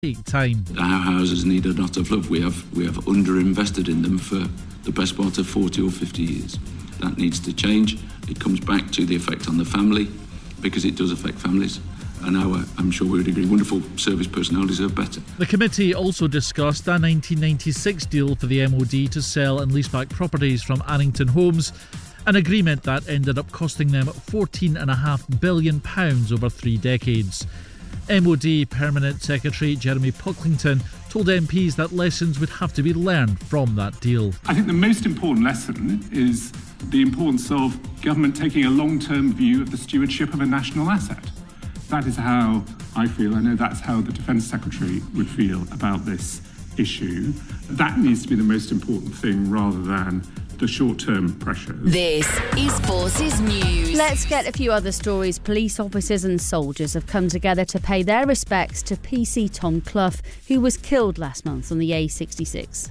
take time. Our houses need a lot of love. We have underinvested in them for the best part of 40 or 50 years. That needs to change. It comes back to the effect on the family, because it does affect families. And our, I'm sure we would agree, wonderful service personnel deserve better. The committee also discussed a 1996 deal for the MOD to sell and lease back properties from Annington Homes, an agreement that ended up costing them £14.5 billion over 3 decades. MOD Permanent Secretary Jeremy Pocklington told MPs that lessons would have to be learned from that deal. I think the most important lesson is the importance of government taking a long-term view of the stewardship of a national asset. That is how I feel. I know that's how the Defence Secretary would feel about this issue. That needs to be the most important thing rather than the short-term pressures. This is Forces News. Let's get a few other stories. Police officers and soldiers have come together to pay their respects to PC Tom Clough, who was killed last month on the A66.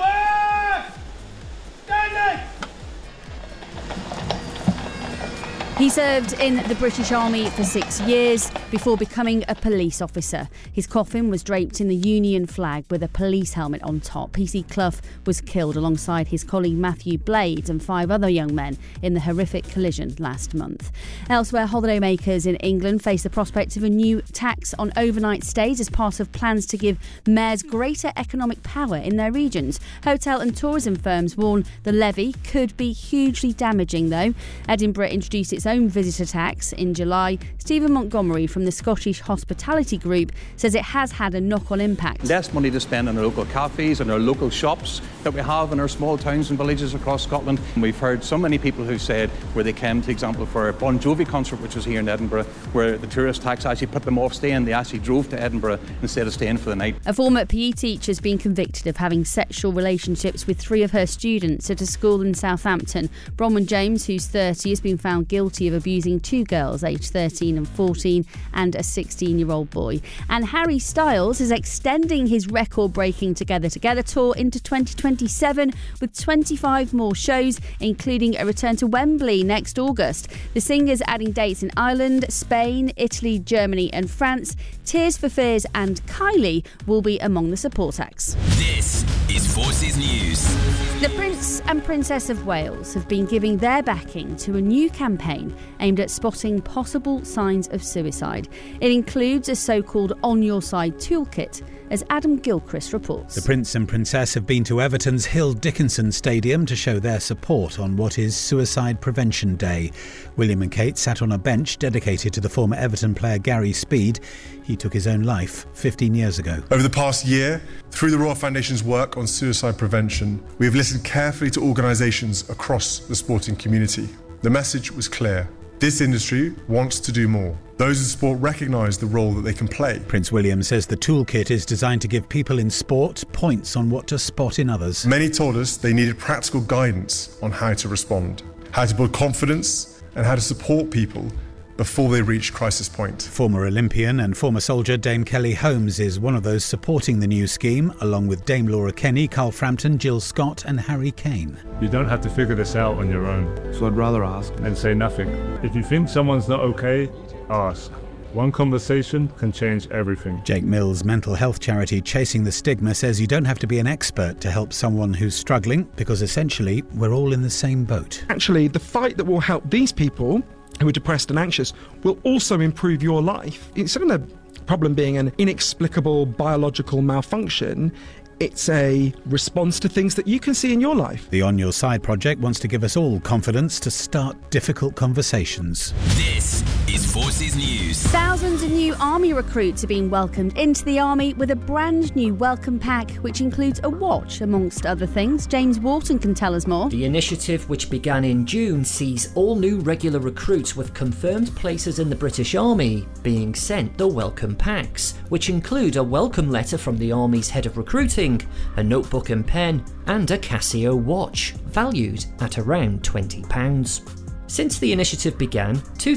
He served in the British Army for 6 years before becoming a police officer. His coffin was draped in the Union flag with a police helmet on top. PC Clough was killed alongside his colleague Matthew Blades and 5 other young men in the horrific collision last month. Elsewhere, holidaymakers in England face the prospect of a new tax on overnight stays as part of plans to give mayors greater economic power in their regions. Hotel and tourism firms warn the levy could be hugely damaging, though. Edinburgh introduced its own visitor tax in July. Stephen Montgomery from the Scottish Hospitality Group says it has had a knock-on impact. Less money to spend on our local cafes and our local shops that we have in our small towns and villages across Scotland. And we've heard so many people who said where they came, for example, for a Bon Jovi concert, which was here in Edinburgh, where the tourist tax actually put them off staying. They actually drove to Edinburgh instead of staying for the night. A former PE teacher has been convicted of having sexual relationships with 3 of her students at a school in Southampton. Bronwyn James, who's 30, has been found guilty of abusing 2 girls aged 13 and 14 and a 16-year-old boy. And Harry Styles is extending his record-breaking Together Together tour into 2027 with 25 more shows, including a return to Wembley next August. The singer's adding dates in Ireland, Spain, Italy, Germany and France. Tears for Fears and Kylie will be among the support acts. This is Forces News. The Prince and Princess of Wales have been giving their backing to a new campaign aimed at spotting possible signs of suicide. It includes a so-called On Your Side toolkit, as Adam Gilchrist reports. The Prince and Princess have been to Everton's Hill Dickinson Stadium to show their support on what is Suicide Prevention Day. William and Kate sat on a bench dedicated to the former Everton player Gary Speed. He took his own life 15 years ago. Over the past year, through the Royal Foundation's work on suicide prevention, we have listened carefully to organisations across the sporting community. The message was clear. This industry wants to do more. Those in sport recognise the role that they can play. Prince William says the toolkit is designed to give people in sport points on what to spot in others. Many told us they needed practical guidance on how to respond, how to build confidence and how to support people before they reach crisis point. Former Olympian and former soldier Dame Kelly Holmes is one of those supporting the new scheme, along with Dame Laura Kenny, Carl Frampton, Jill Scott and Harry Kane. You don't have to figure this out on your own. So I'd rather ask and say nothing. If you think someone's not okay, ask. One conversation can change everything. Jake Mills' mental health charity Chasing the Stigma says you don't have to be an expert to help someone who's struggling, because essentially we're all in the same boat. Actually, the fight that will help these people who are depressed and anxious will also improve your life. Instead of the problem being an inexplicable biological malfunction, it's a response to things that you can see in your life. The On Your Side project wants to give us all confidence to start difficult conversations. This is Forces News. Thousands of new army recruits are being welcomed into the army with a brand new welcome pack, which includes a watch, amongst other things. James Wharton can tell us more. The initiative, which began in June, sees all new regular recruits with confirmed places in the British Army being sent the welcome packs, which include a welcome letter from the Army's head of recruiting, a notebook and pen, and a Casio watch, valued at around £20. Since the initiative began,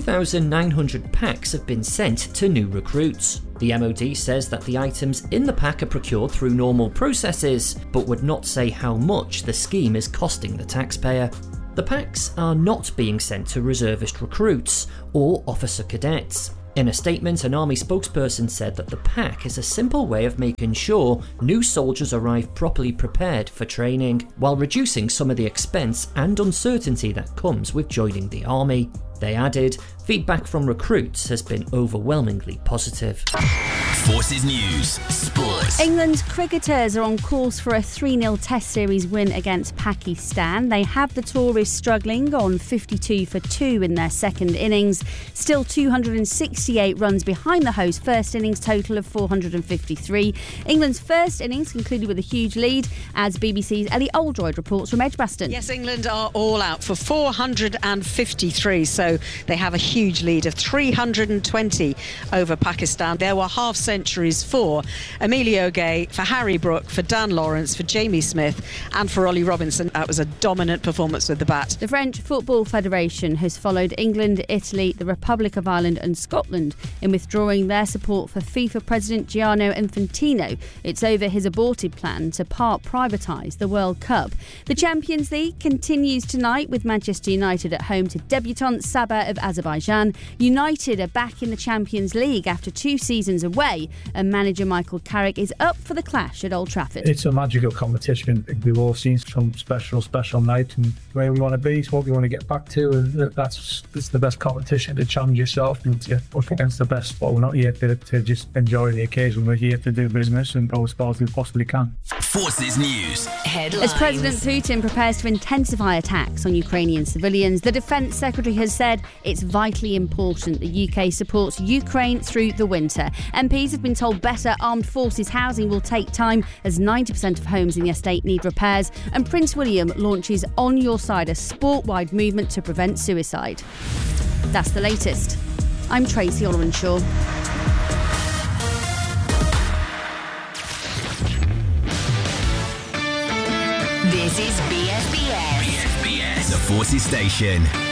2,900 packs have been sent to new recruits. The MOD says that the items in the pack are procured through normal processes, but would not say how much the scheme is costing the taxpayer. The packs are not being sent to reservist recruits or officer cadets. In a statement, an army spokesperson said that the pack is a simple way of making sure new soldiers arrive properly prepared for training, while reducing some of the expense and uncertainty that comes with joining the army. They added, feedback from recruits has been overwhelmingly positive. Forces News Sport. England's cricketers are on course for a 3-0 Test Series win against Pakistan. They have the tourists struggling on 52 for 2 in their second innings. Still 268 runs behind the host first innings total of 453. England's first innings concluded with a huge lead, as BBC's Ellie Oldroyd reports from Edgbaston. Yes, England are all out for 453, so they have a huge lead of 320 over Pakistan. There were half centuries for Emilio Gay, for Harry Brook, for Dan Lawrence, for Jamie Smith and for Ollie Robinson. That was a dominant performance with the bat. The French Football Federation has followed England, Italy, the Republic of Ireland and Scotland in withdrawing their support for FIFA President Gianni Infantino. It's over his aborted plan to part privatise the World Cup. The Champions League continues tonight with Manchester United at home to debutants Sabah of Azerbaijan. United are back in the Champions League after 2 seasons away, and manager Michael Carrick is up for the clash at Old Trafford. It's a magical competition. We've all seen some special night, and where we want to be is what we want to get back to, and that's the best competition to challenge yourself and to push against the best. But we're not here to just enjoy the occasion. We're here to do business and go as far as we possibly can. Forces News Headlines. As President Putin prepares to intensify attacks on Ukrainian civilians, the Defence Secretary has said it's vitally important the UK supports Ukraine through the winter. MPs have been told better armed forces housing will take time, as 90% of homes in the estate need repairs, and Prince William launches On Your Side, a sport-wide movement to prevent suicide. That's the latest. I'm Tracy Olorenshaw. This is BSBS. The Forces Station.